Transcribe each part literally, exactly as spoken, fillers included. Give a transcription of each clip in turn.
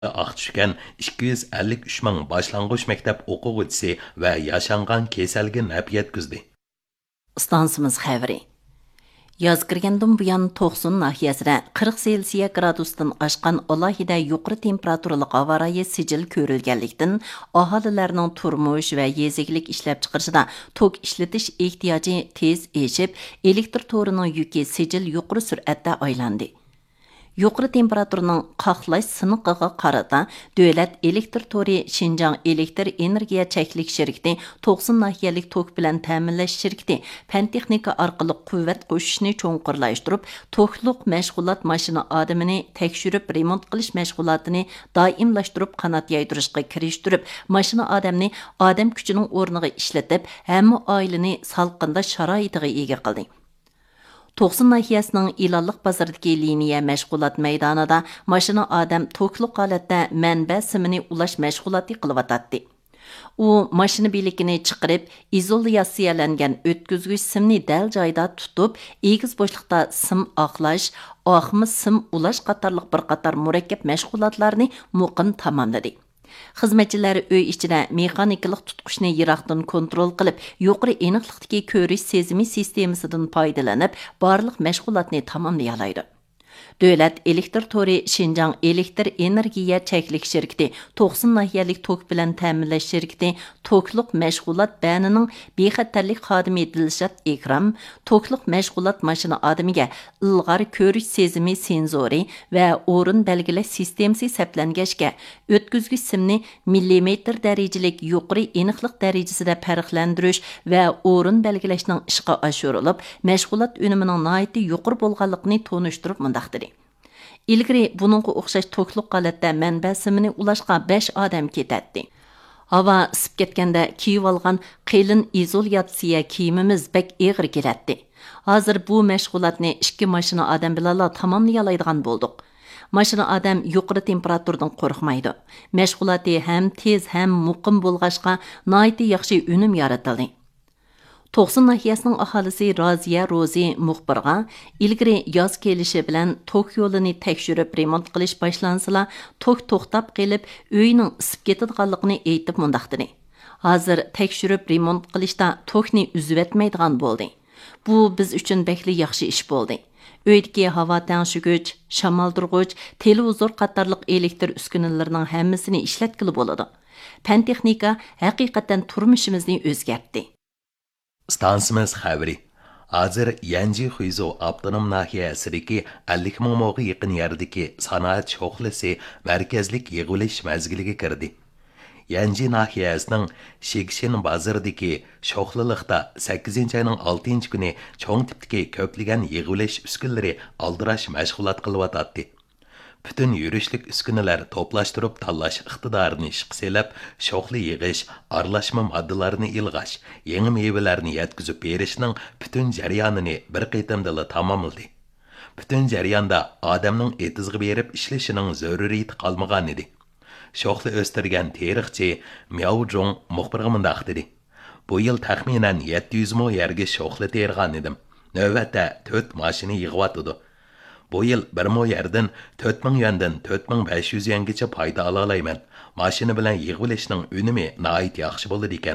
Ақ түшкен ikki yuz ellik uch ming boshlang'ich maktab o'quvchisi va yashangan kasalga naf yetkazdi. Stansımız xəbəri. Yaz kirgəndən bu yan Toqsun nahiyəsində qirq Selsiya gradusdan aşqan alohida yuqori temperaturalıq hava rayı sicil ko'rilganlikdan aholilarning turmush va yezigilik ishlab chiqarishida tok ishlatish ehtiyojı tez eshib, elektr torining yuki sicil yuqori sur'atda aylandi. Yuqori temperaturaning qaqlash siniqiga qarata davlat elektr tori Şinjan elektr energiya cheklik shirkati Toqsun nahiyalik tok bilan ta'minlash shirkati fan texnika orqali quvvat qo'shishni cho'nqurlashtirib, tokliq mashg'ulot mashina odamini tekshirib remont qilish mashg'ulotini doimlashtirib qanot yaydirishga kirishtirib, mashina odamni odam kuchining o'rniga ishlatib, hamma oilani salqinda sharoitiga ega qildi. Toqsun nahiyəsinin İlanlıq bazardakı liniya məşğulat meydanında maşına adam tokluq holatda mənbə simini ulaş məşğulatı qılıvatatdı. U maşını bilikini chiqarib, izolyatsiyalangan o'tkazgich simni dal joyda tutib, egiz bo'shliqda sim oqlash, oqmi sim ulash qatorliq bir qator murakkab mashg'ulotlarni muqim tamomladi. Xizmatchilar uy ichida mexanikalik tutqichni yiroqdan kontrol qilib, yuqori aniqlikdagi ko'rish sezimi sistemasidan foydalanib, barliq mashg'ulotni tamomlay oladi. Davlat elektr tori Şinjan elektr energiya cheklik shirkati Toqsun nahiyalik tok bilan ta'minlash shirkati tokliq mashg'ulot banining bexatarlik xodimi Dilshod Ekram tokliq mashg'ulot mashina odamiga ilg'or ko'rish sezimi senzori va o'rin belgilash sistemasi saplangachga o'tkazgich simni millimetr darajalik yuqori aniqlik darajasida farqlantirish va o'rin belgilashning ishga oshirilib, mashg'ulot unimining nihoyatda yuqori bo'lganligini tonishtirib mundaqdir. İlgiri bununğa o'xshash tokliq holatda manba simini ulashga besh odam ketadi. Hava isib ketganda kiyib olgan qilin izolyatsiya kiyimimiz bek og'ir keladi. Hozir bu mashg'ulotni ikki mashina odam bilan tamomlay oladigan bo'ldik. Mashina odam yuqori temperaturdan qo'rqmaydi. Mashg'uloti ham tez ham muqim bo'lg'ashqa nihoyatda yaxshi unum yaratildi. Toqsun nahiyəsinin aholisi Raziya Rozi muxbirga ilgiri yoz kelishi bilan tok yo'lini tekshirib remont qilish boshlansila, tok to'xtab qelib, uyning isib ketadiganligini aytib mundaqdi. Hozir tekshirib remont qilishda tokni uzib etmaydigan bo'ldi. Bu biz uchun bekli yaxshi ish bo'ldi. Uydagi havo tangshigich, shamoldirg'ich, televizor qatorliq elektr uskunalarining hammasini ishlatkili bo'ladi. Fan texnika haqiqatan turmushimizni o'zgartdi. Stansimiz xəbəri. Hazır Yanji Xuizo Abdunum nahiyəsidəki ellik ming moğa yaqin yerdəki sanoat shoxlisi mərkəzlik yığılış məzgiliga kirdi. Yanji nahiyəsinin Shigshin bazardagi shoxlilikda sakkizinchi ayning oltinchi kuni cho'ng tipdagi ko'plagan yig'ilish uskunalari aldirash mashg'ulot qilyotdi. Bütün yürüşlük üsküneler toplaştırıp tallaş iqtidarını işqı selep, şoxli yığış, arlaşma maddelarını ilğaş, yeni meyvelerini yetkizip berişinin bütün jaryanını bir qeytimdili tamamıldı. Bütün jaryanda adamның etizgi berip işleşinin zörüriyeti qalmıgan idi. Şoxli östürgen tarixçi Miao Zhong muxbirga mundaq dedi. Bu yıl taxminen yetti yuz ming yerga şoxli tergan edim. Növbətdə to'rt maşini yığıvatıdı. Bu yıl bir mo yerden to'rt ming yuandan to'rt ming besh yuz yuangacha payda ala olayman. Mashina bilan yig'ilishning unumi nihoyat yaxshi bo'ladi ekan.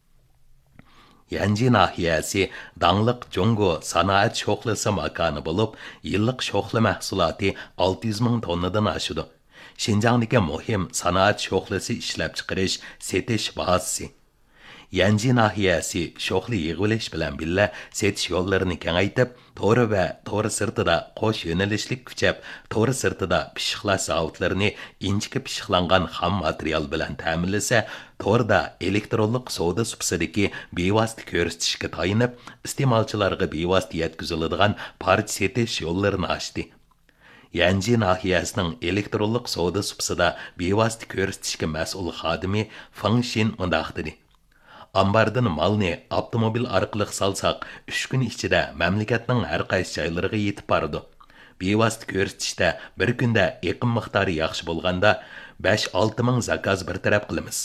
Yanji nahiyasi dangliq Jongo sanoat shoxlisi makoni bo'lib, yillik shoxli mahsuloti olti yuz ming tonnadan oshadi. Şinjandagi muhim sanoat shoxlisi ishlab chiqarish, setish bazasi. Yanji nahiyasi shoxli yig'ilish bilan billa setish yo'llarini kengaytib, to'ri va to'ri sirtida qo'sh yo'nalishlik kuchab, to'ri sirtida pishiqlash zavodlarini inchiki pishiqlangan xam material bilan ta'minlasa, to'rda elektronlik savdo supasidagi bevosita ko'rsatishga tayinib, iste'molchilarga bevosita yetkaziladigan parcha setish yo'llarini ochdi. Yanji nahiyasining elektronlik savdo supasida bevosita ko'rsatishga mas'ul xodimi Fang Shin mundaq dedi. Ambardan malni avtomobil orqali salsaq uch kun ichida mamlakatning har qaysi joylariga yetib bordi. Bevosita ko'rsatishda bir kunda eqim miqdori yaxshi bo'lganda besh olti ming zakaz bir taraf qilamiz.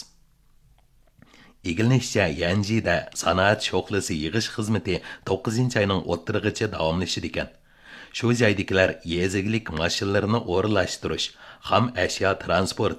Egilinishcha Yanjida sanoat shoxlisi yig'ish xizmati to'qqizinchi ayning o'ttirig'icha davomlashadi ekan. shu joydagilar yezigilik mashinalarini o'rlashtirish, xam ashyo transport